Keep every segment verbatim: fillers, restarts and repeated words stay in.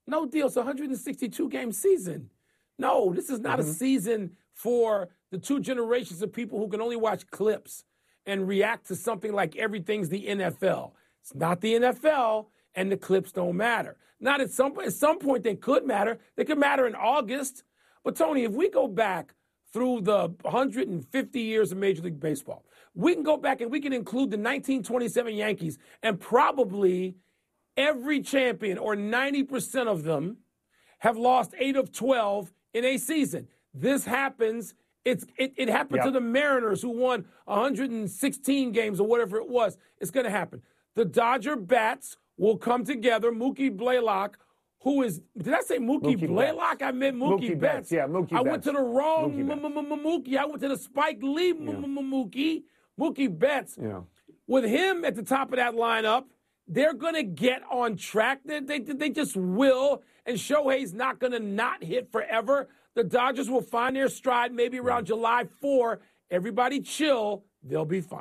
No deal. It's a one hundred sixty-two game season. No, this is not mm-hmm. a season for the two generations of people who can only watch clips and react to something like everything's the N F L. It's not the N F L, and the clips don't matter. Not at some, at some point they could matter. They could matter in August. But, Tony, if we go back through the one hundred fifty years of Major League Baseball, we can go back and we can include the nineteen twenty-seven Yankees, and probably every champion, or ninety percent of them, have lost eight of twelve in a season. This happens. It's, it, it happened yep. to the Mariners, who won one hundred sixteen games or whatever it was. It's going to happen. The Dodger Bats will come together. Mookie Blaylock, who is, did I say Mookie, Mookie Blaylock? Betts. I meant Mookie, Mookie Betts. Betts. Yeah, Mookie I Betts. went to the wrong Mookie. Mookie. I went to the Spike Lee Mookie. Mookie Betts. Yeah. With him at the top of that lineup, they're going to get on track. They, they, they just will. And Shohei's not going to not hit forever. The Dodgers will find their stride maybe around July fourth. Everybody chill. They'll be fine.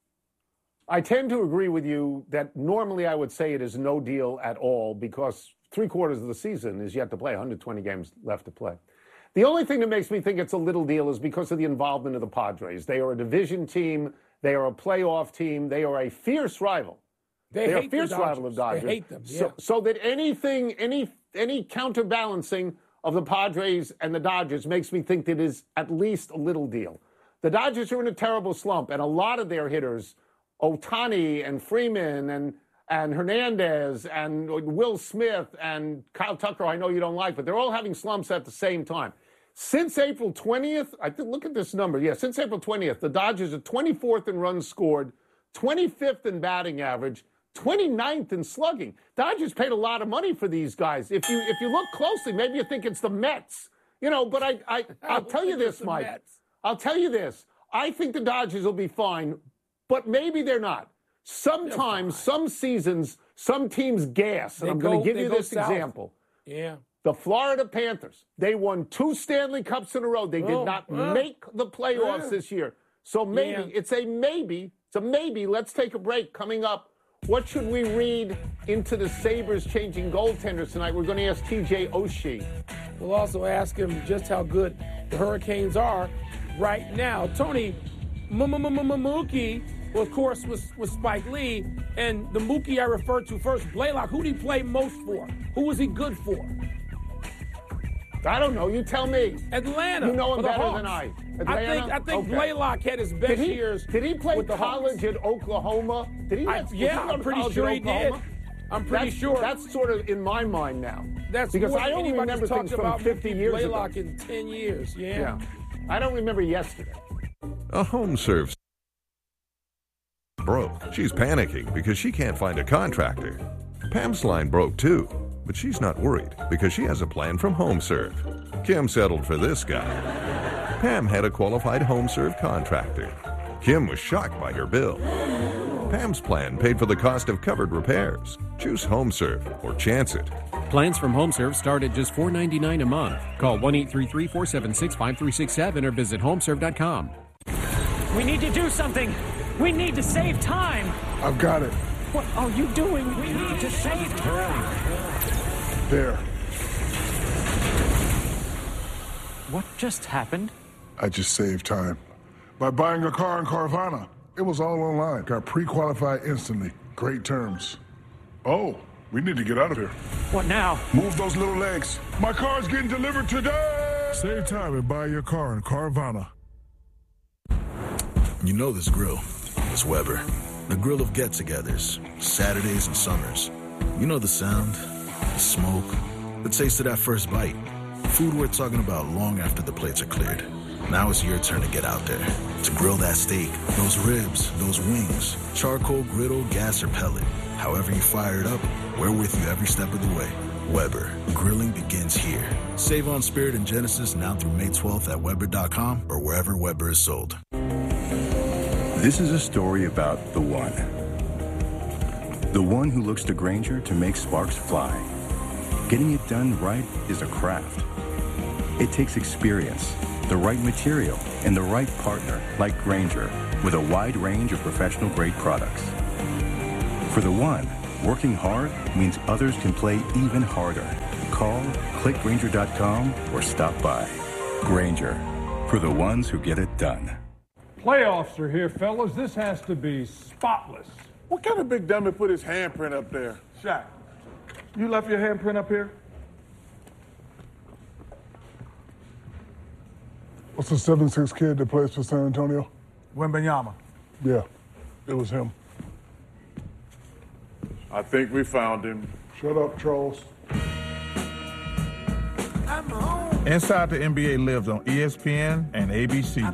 I tend to agree with you that normally I would say it is no deal at all because three quarters of the season is yet to play, one hundred twenty games left to play. The only thing that makes me think it's a little deal is because of the involvement of the Padres. They are a division team. They are a playoff team. They are a fierce rival. They, they hate are a fierce the rival of Dodgers. They hate them, yeah. So, so that anything, any any counterbalancing of the Padres and the Dodgers makes me think that it is at least a little deal. The Dodgers are in a terrible slump, and a lot of their hitters, Ohtani and Freeman and and Hernandez and Will Smith and Kyle Tucker, I know you don't like, but they're all having slumps at the same time. Since April twentieth, I think, look at this number. Yeah, since April twentieth, the Dodgers are twenty-fourth in runs scored, twenty-fifth in batting average, twenty-ninth in slugging. Dodgers paid a lot of money for these guys. If you if you look closely, maybe you think it's the Mets. You know, but I, I, I'll tell you this, Mike. Mets. I'll tell you this. I think the Dodgers will be fine, but maybe they're not. Sometimes, some seasons, some teams gas. And they I'm going to give you this south. example. Yeah. The Florida Panthers, they won two Stanley Cups in a row. They did oh, not uh, make the playoffs uh, this year. So maybe, yeah. it's a maybe. It's a maybe. Let's take a break. Coming up, what should we read into the Sabres changing goaltenders tonight? We're going to ask T J Oshie. We'll also ask him just how good the Hurricanes are right now. Tony, Mookie, well, of course, was, was Spike Lee. And the Mookie I referred to first, Blaylock, who did he play most for? Who was he good for? I don't know. You tell me. Atlanta. You know him better Hawks. than I. Atlanta? I think I think okay. Blaylock had his best did he, years. Did he play with the college Hawks? at Oklahoma? Did he? I, yeah, I'm pretty sure he did. I'm pretty that's, sure. That's sort of in my mind now. That's because I don't remember things from fifty years ago. Blaylock in ten years. Yeah. yeah. I don't remember yesterday. A home serve broke. She's panicking because she can't find a contractor. Pam's line broke too, but she's not worried because she has a plan from HomeServe. Kim settled for this guy. Pam had a qualified HomeServe contractor. Kim was shocked by her bill. Pam's plan paid for the cost of covered repairs. Choose HomeServe or chance it. Plans from HomeServe start at just four dollars and ninety-nine cents a month. Call one eight three three, four seven six, five three six seven or visit homeserve dot com. We need to do something. We need to save time. I've got it. What are you doing? We need to save time. There. What just happened? I just saved time. By buying a car in Carvana. It was all online. Got pre-qualified instantly. Great terms. Oh, we need to get out of here. What now? Move those little legs. My car's getting delivered today. Save time and buy your car in Carvana. You know this grill. It's Weber. The grill of get-togethers, Saturdays and summers. You know the sound, the smoke, the taste of that first bite. Food worth talking about long after the plates are cleared. Now it's your turn to get out there, to grill that steak, those ribs, those wings, charcoal, griddle, gas, or pellet. However you fire it up, we're with you every step of the way. Weber, grilling begins here. Save on Spirit and Genesis now through May twelfth at Weber dot com or wherever Weber is sold. This is a story about the one. The one who looks to Grainger to make sparks fly. Getting it done right is a craft. It takes experience, the right material, and the right partner like Grainger with a wide range of professional-grade products. For the one, Working hard means others can play even harder. Call, click Grainger dot com, or stop by. Grainger, for the ones who get it done. Playoffs are here, fellas. This has to be spotless. What kind of big dummy put his handprint up there? Shaq, you left your handprint up here? What's the seven six kid that plays for San Antonio? Wembanyama. Yeah, it was him. I think we found him. Shut up, Charles. Inside the N B A lives on E S P N and A B C. You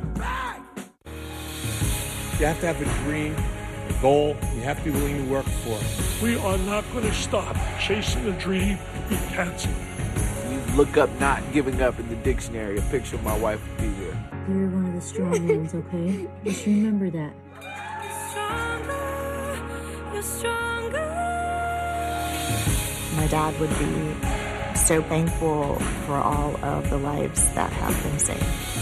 have to have a dream, a goal. You have to be willing to work for it. We are not going to stop chasing a dream. We can't. You look up not giving up in the dictionary. A picture of my wife would be there. You're one of the strong ones, okay? Just remember that. You're stronger. My dad would be so thankful for all of the lives that have been saved.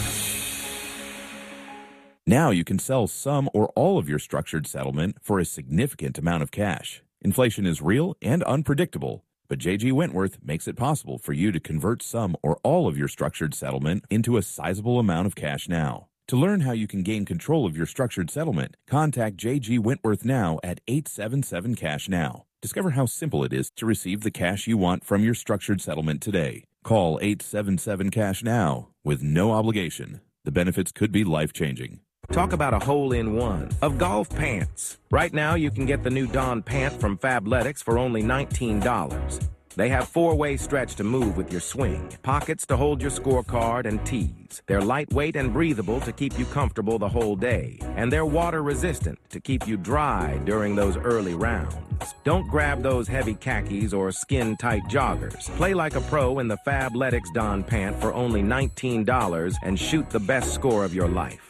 Now you can sell some or all of your structured settlement for a significant amount of cash. Inflation is real and unpredictable, but J G Wentworth makes it possible for you to convert some or all of your structured settlement into a sizable amount of cash now. To learn how you can gain control of your structured settlement, contact J G Wentworth now at eight seven seven cash now. Discover how simple it is to receive the cash you want from your structured settlement today. Call eight seven seven cash now with no obligation. The benefits could be life-changing. Talk about a hole-in-one of golf pants. Right now, you can get the new Dawn pant from Fabletics for only nineteen dollars. They have four-way stretch to move with your swing, pockets to hold your scorecard, and tees. They're lightweight and breathable to keep you comfortable the whole day. And they're water-resistant to keep you dry during those early rounds. Don't grab those heavy khakis or skin-tight joggers. Play like a pro in the Fabletics Dawn pant for only nineteen dollars and shoot the best score of your life.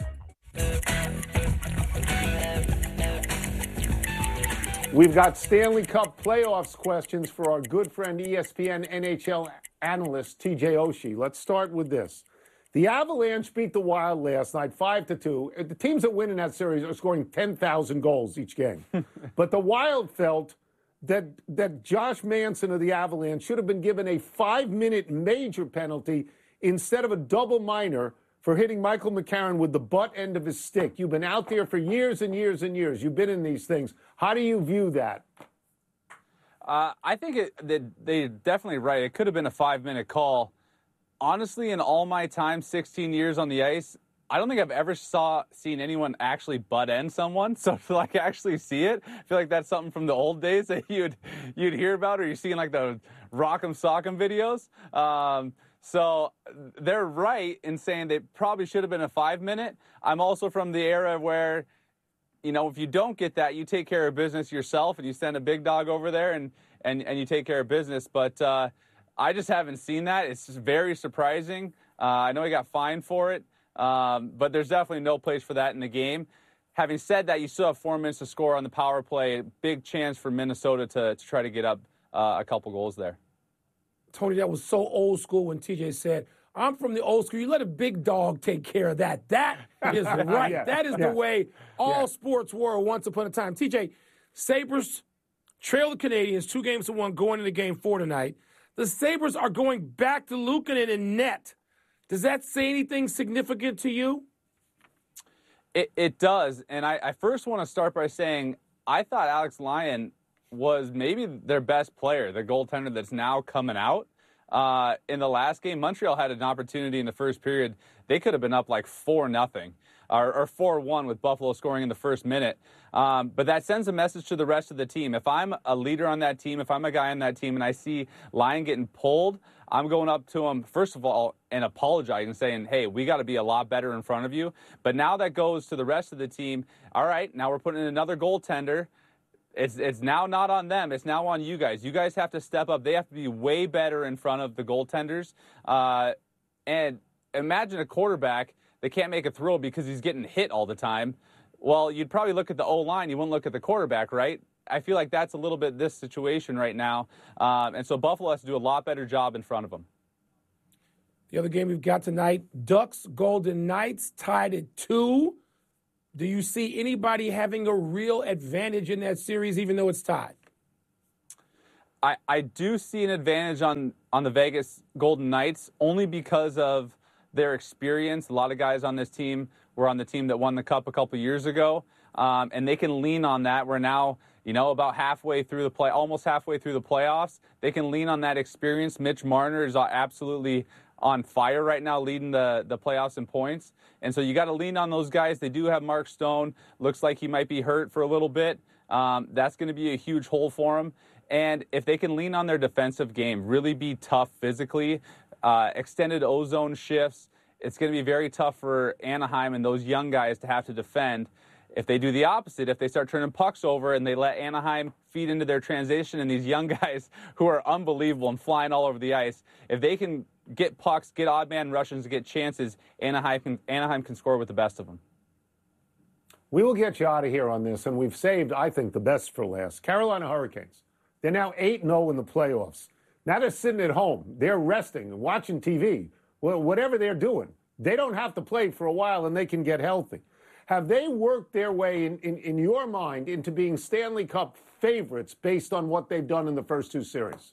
We've got Stanley Cup playoffs questions for our good friend E S P N N H L analyst T J Oshie. Let's start with this. The Avalanche beat the Wild last night five to two. The teams that win in that series are scoring ten thousand goals each game. But the Wild felt that that Josh Manson of the Avalanche should have been given a five-minute major penalty instead of a double minor for hitting Michael McCarron with the butt end of his stick. You've been out there for years and years and years. You've been in these things. How do you view that? Uh, I think it, they, they're definitely right. It could have been a five-minute call. Honestly, in all my time, sixteen years on the ice, I don't think I've ever saw seen anyone actually butt end someone. So to like actually see it, I feel like that's something from the old days that you'd you'd hear about, or you're seeing like the Rock'em Sock'em videos. Um, So they're right in saying they probably should have been a five-minute. I'm also from the era where, you know, if you don't get that, you take care of business yourself and you send a big dog over there and, and, and you take care of business. But uh, I just haven't seen that. It's just very surprising. Uh, I know he got fined for it, um, but there's definitely no place for that in the game. Having said that, you still have four minutes to score on the power play. Big chance for Minnesota to, to try to get up uh, a couple goals there. Tony, that was so old school when T J said, I'm from the old school. You let a big dog take care of that. That is right. Yeah, that is yeah. the way all Yeah. sports were once upon a time. T J, Sabres trail the Canadians two games to one going into game four tonight. The Sabres are going back to Luukkonen in net. Does that say anything significant to you? It, it does. And I, I first want to start by saying I thought Alex Lyon was maybe their best player, the goaltender that's now coming out. Uh, in the last game, Montreal had an opportunity in the first period. They could have been up like four nothing or, or four one with Buffalo scoring in the first minute. Um, but that sends a message to the rest of the team. If I'm a leader on that team, if I'm a guy on that team and I see Lyon getting pulled, I'm going up to him, first of all, and apologizing and saying, hey, we got to be a lot better in front of you. But now that goes to the rest of the team. All right, now we're putting in another goaltender. It's it's now not on them. It's now on you guys. You guys have to step up. They have to be way better in front of the goaltenders. Uh, and imagine a quarterback that can't make a throw because he's getting hit all the time. Well, you'd probably look at the O-line. You wouldn't look at the quarterback, right? I feel like that's a little bit this situation right now. Um, and so Buffalo has to do a lot better job in front of them. The other game we've got tonight, Ducks, Golden Knights, tied at two. Do you see anybody having a real advantage in that series, even though it's tied? I, I do see an advantage on, on the Vegas Golden Knights only because of their experience. A lot of guys on this team were on the team that won the Cup a couple years ago, um, and they can lean on that. We're now, you know, about halfway through the play, almost halfway through the playoffs. They can lean on that experience. Mitch Marner is absolutely on fire right now, leading the, the playoffs in points. And so you got to lean on those guys. They do have Mark Stone. Looks like he might be hurt for a little bit. Um, that's going to be a huge hole for him. And if they can lean on their defensive game, really be tough physically, uh, extended ozone shifts, it's going to be very tough for Anaheim and those young guys to have to defend. If they do the opposite, if they start turning pucks over and they let Anaheim feed into their transition and these young guys who are unbelievable and flying all over the ice, if they can get pucks, get odd man rushes, get chances, Anaheim can, Anaheim can score with the best of them. We will get you out of here on this, and we've saved, I think, the best for last. Carolina Hurricanes. They're now eight and oh in the playoffs. Now they're sitting at home. They're resting and watching T V. Well, whatever they're doing, they don't have to play for a while, and they can get healthy. Have they worked their way, in, in, in your mind, into being Stanley Cup favorites based on what they've done in the first two series?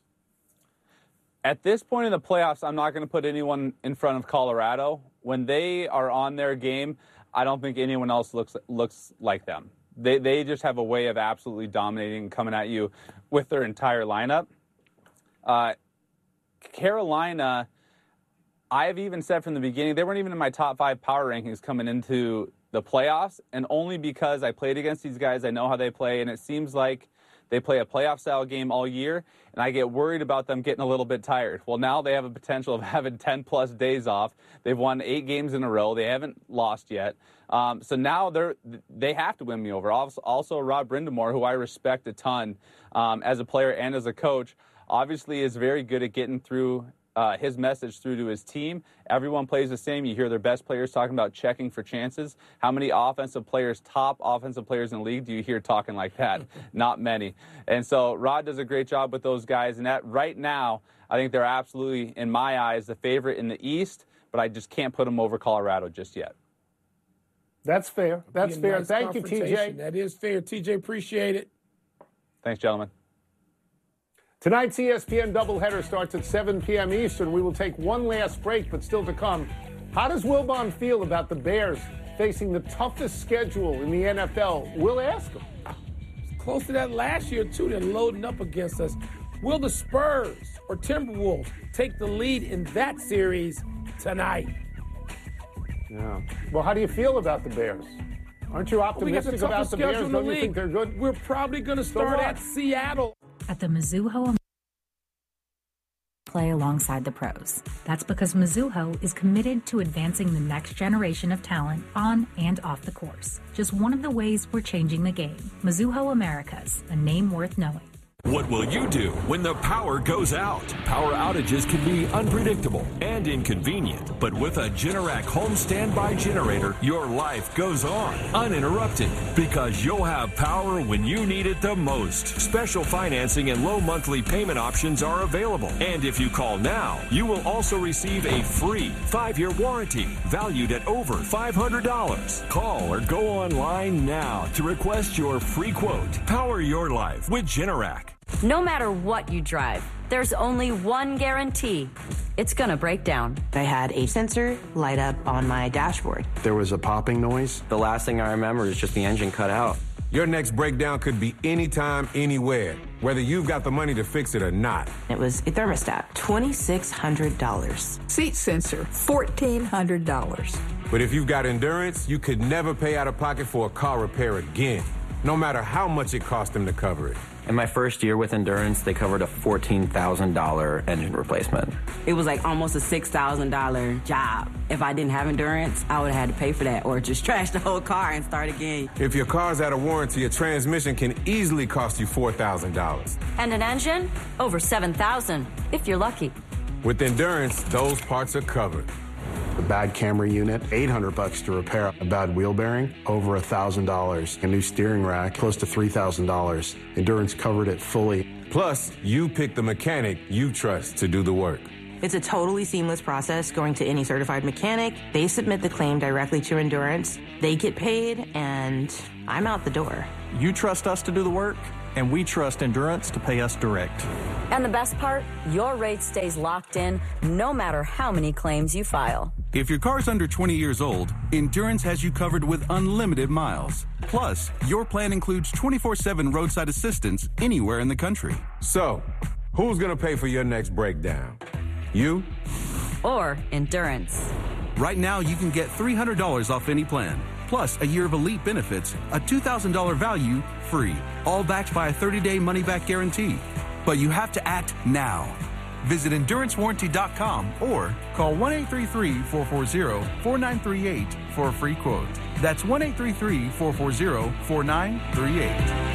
At this point in the playoffs, I'm not going to put anyone in front of Colorado. When they are on their game, I don't think anyone else looks looks like them. They they just have a way of absolutely dominating, coming at you with their entire lineup. Uh, Carolina, I've even said from the beginning, they weren't even in my top five power rankings coming into the playoffs, and only because I played against these guys, I know how they play, and it seems like they play a playoff-style game all year, and I get worried about them getting a little bit tired. Well, now they have a potential of having ten-plus days off. They've won eight games in a row. They haven't lost yet. Um, so now they're they have to win me over. Also, also Rod Brind'Amour, who I respect a ton um, as a player and as a coach, obviously is very good at getting through Uh, his message through to his team. Everyone plays the same. You hear their best players talking about checking for chances. How many offensive players, top offensive players in the league, do you hear talking like that? Not many. And so Rod does a great job with those guys. And that right now, I think they're absolutely, in my eyes, the favorite in the East, but I just can't put them over Colorado just yet. That's fair. That's fair. Nice Thank you, T J. That is fair. T J, appreciate it. Thanks, gentlemen. Tonight's E S P N doubleheader starts at seven p.m. Eastern. We will take one last break, but still to come. How does Wilbon feel about the Bears facing the toughest schedule in the N F L? We'll ask him. Close to that last year, too. They're loading up against us. Will the Spurs or Timberwolves take the lead in that series tonight? Yeah. Well, how do you feel about the Bears? Aren't you optimistic well, about the Bears? Don't you think they're good? We're probably going to start at Seattle. At the Mizuho play alongside the pros. That's because Mizuho is committed to advancing the next generation of talent on and off the course. Just one of the ways we're changing the game. Mizuho Americas, a name worth knowing. What will you do when the power goes out? Power outages can be unpredictable and inconvenient, but with a Generac home standby generator, your life goes on uninterrupted because you'll have power when you need it the most. Special financing and low monthly payment options are available. And if you call now, you will also receive a free five-year warranty valued at over five hundred dollars. Call or go online now to request your free quote. Power your life with Generac. No matter what you drive, there's only one guarantee. It's gonna break down. I had a sensor light up on my dashboard. There was a popping noise. The last thing I remember is just the engine cut out. Your next breakdown could be anytime, anywhere, whether you've got the money to fix it or not. It was a thermostat, twenty-six hundred dollars. Seat sensor, fourteen hundred dollars. But if you've got endurance, you could never pay out of pocket for a car repair again, no matter how much it cost them to cover it. In my first year with Endurance, they covered a fourteen thousand dollars engine replacement. It was like almost a six thousand dollars job. If I didn't have Endurance, I would have had to pay for that or just trash the whole car and start again. If your car's out of warranty, a transmission can easily cost you four thousand dollars. And an engine? Over seven thousand dollars, if you're lucky. With Endurance, those parts are covered. A bad camera unit, eight hundred bucks to repair. A bad wheel bearing, over one thousand dollars. A new steering rack, close to three thousand dollars. Endurance covered it fully. Plus, you pick the mechanic you trust to do the work. It's a totally seamless process going to any certified mechanic. They submit the claim directly to Endurance. They get paid, and I'm out the door. You trust us to do the work, and we trust Endurance to pay us direct. And the best part, your rate stays locked in no matter how many claims you file. If your car's under twenty years old, Endurance has you covered with unlimited miles. Plus, your plan includes twenty-four seven roadside assistance anywhere in the country. So, who's going to pay for your next breakdown? You? Or Endurance. Right now, you can get three hundred dollars off any plan, plus a year of elite benefits, a two thousand dollars value, free, all backed by a thirty-day money-back guarantee. But you have to act now. Visit endurance warranty dot com or call one eight three three, four four zero, four nine three eight for a free quote. That's one eight three three, four four zero, four nine three eight.